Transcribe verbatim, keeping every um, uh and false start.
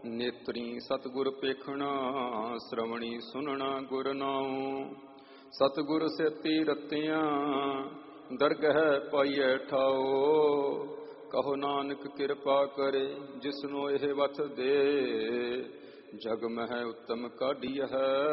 ਨੇਤਰੀ ਸਤਿਗੁਰ ਪੇਖਣਾ, ਸ਼੍ਰਵਣੀ ਸੁਨਣਾ ਗੁਰ ਨਾਉ। ਸਤਿਗੁਰ ਸੇਤੀ ਰਤਿਆਂ, ਦਰਗਹਿ ਪਾਈਐ ਠਾਓ। ਕਹੋ ਨਾਨਕ ਕਿਰਪਾ ਕਰੇ, ਜਿਸਨੂੰ ਇਹ ਵਤ ਦੇ। ਜਗ ਮਹਿ ਉੱਤਮ ਕਾਢੀ ਹੈ,